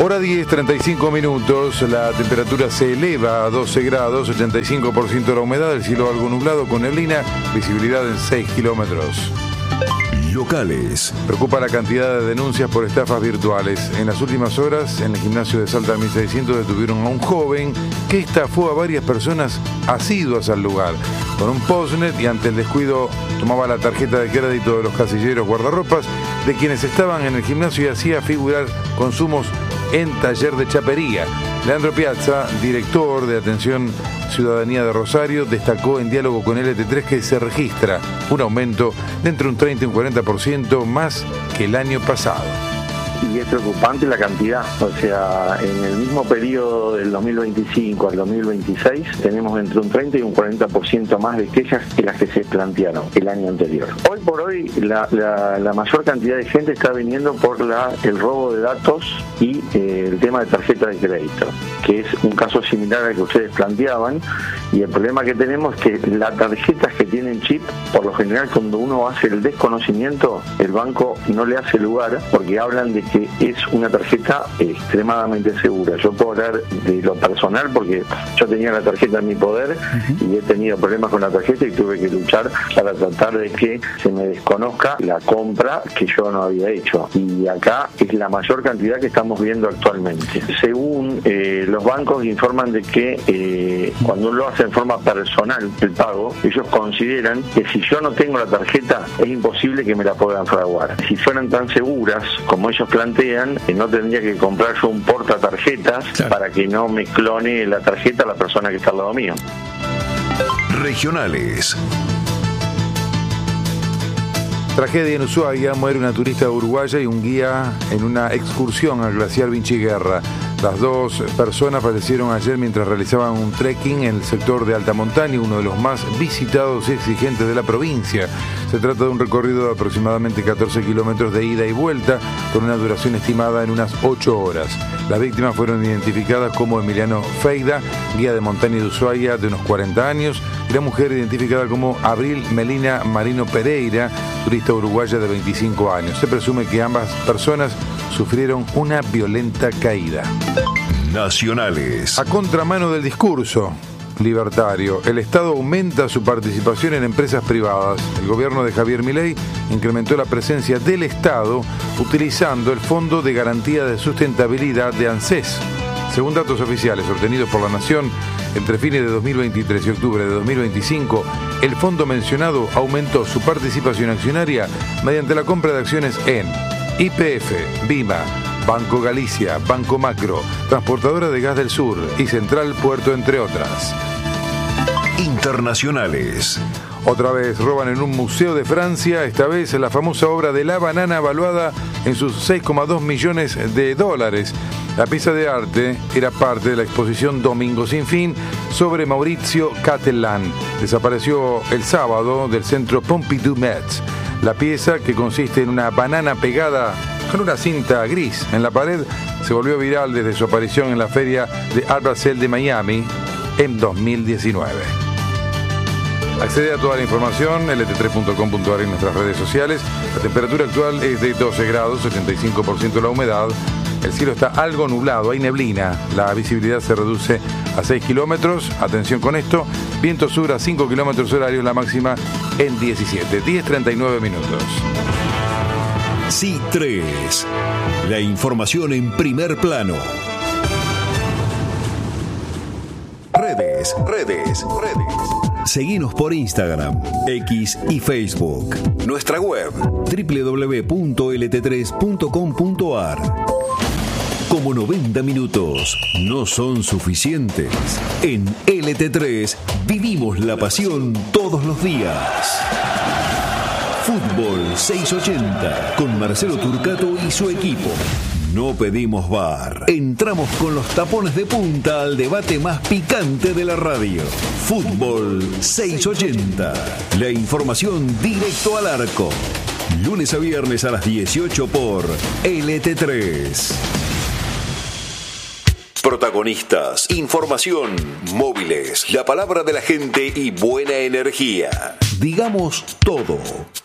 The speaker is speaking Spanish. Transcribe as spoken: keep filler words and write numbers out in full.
Hora diez, treinta y cinco minutos, la temperatura se eleva a doce grados, ochenta y cinco por ciento de la humedad, el cielo algo nublado con neblina, visibilidad en seis kilómetros. Locales. Preocupa la cantidad de denuncias por estafas virtuales. En las últimas horas, en el gimnasio de Salta mil seiscientos detuvieron a un joven que estafó a varias personas asiduas al lugar. Con un postnet y ante el descuido tomaba la tarjeta de crédito de los casilleros guardarropas de quienes estaban en el gimnasio y hacía figurar consumos en taller de chapería. Leandro Piazza, director de Atención Ciudadanía de Rosario, destacó en diálogo con L T tres que se registra un aumento de entre un treinta y un cuarenta por ciento más que el año pasado. Y es preocupante la cantidad, o sea, en el mismo periodo del dos mil veinticinco al dos mil veintiséis tenemos entre un treinta y un cuarenta por ciento más de quejas que las que se plantearon el año anterior. Hoy por hoy la, la, la mayor cantidad de gente está viniendo por la, el robo de datos y eh, el tema de tarjeta de crédito, que es un caso similar al que ustedes planteaban, y el problema que tenemos es que las tarjetas que tienen chip, por lo general cuando uno hace el desconocimiento, el banco no le hace lugar porque hablan de que es una tarjeta extremadamente segura. Yo puedo hablar de lo personal porque yo tenía la tarjeta en mi poder y he tenido problemas con la tarjeta y tuve que luchar para tratar de que se me desconozca la compra que yo no había hecho. Y acá es la mayor cantidad que estamos viendo actualmente. Según eh, los bancos informan de que eh, cuando uno lo hace en forma personal el pago, ellos consideran que si yo no tengo la tarjeta es imposible que me la puedan fraguar. Si fueran tan seguras como ellos plantean, que no tendría que comprar yo un portatarjetas, claro, para que no me clone la tarjeta a la persona que está al lado mío. Regionales. Tragedia en Ushuaia, muere una turista uruguaya y un guía en una excursión al glaciar Vinchiguerra. Las dos personas fallecieron ayer mientras realizaban un trekking en el sector de alta montaña, uno de los más visitados y exigentes de la provincia. Se trata de un recorrido de aproximadamente catorce kilómetros de ida y vuelta, con una duración estimada en unas ocho horas. Las víctimas fueron identificadas como Emiliano Feida, guía de montaña de Ushuaia de unos cuarenta años, y la mujer identificada como Abril Melina Marino Pereira, turista uruguaya de veinticinco años. Se presume que ambas personas sufrieron una violenta caída. Nacionales. A contramano del discurso libertario, el Estado aumenta su participación en empresas privadas. El gobierno de Javier Milei incrementó la presencia del Estado utilizando el Fondo de Garantía de Sustentabilidad de ANSES. Según datos oficiales obtenidos por La Nación, entre fines de dos mil veintitrés y octubre de dos mil veinticinco, el fondo mencionado aumentó su participación accionaria mediante la compra de acciones en Y P F, Bima, Banco Galicia, Banco Macro, Transportadora de Gas del Sur y Central Puerto, entre otras. Internacionales. Otra vez roban en un museo de Francia, esta vez la famosa obra de la banana valuada en sus seis coma dos millones de dólares. La pieza de arte era parte de la exposición Domingo sin fin sobre Maurizio Cattelan. Desapareció el sábado del centro Pompidou Metz. La pieza, que consiste en una banana pegada con una cinta gris en la pared, se volvió viral desde su aparición en la feria de Art Basel de Miami en dos mil diecinueve. Accede a toda la información L T tres punto com punto a r en nuestras redes sociales. La temperatura actual es de doce grados, ochenta y cinco por ciento la humedad. El cielo está algo nublado, hay neblina. La visibilidad se reduce a seis kilómetros. Atención con esto. Viento sur a cinco kilómetros horarios, la máxima en diecisiete. diez treinta y nueve minutos. C I tres. La información en primer plano. Redes, redes, redes. Seguinos por Instagram, X y Facebook. Nuestra web, doble u doble u doble u punto l t tres punto com punto a r. Como noventa minutos no son suficientes, en L T tres vivimos la pasión todos los días. Fútbol seiscientos ochenta con Marcelo Turcato y su equipo. No pedimos bar. Entramos con los tapones de punta al debate más picante de la radio. Fútbol seiscientos ochenta. La información directo al arco. Lunes a viernes a las dieciocho por L T tres. Protagonistas, información, móviles, la palabra de la gente y buena energía. Digamos todo.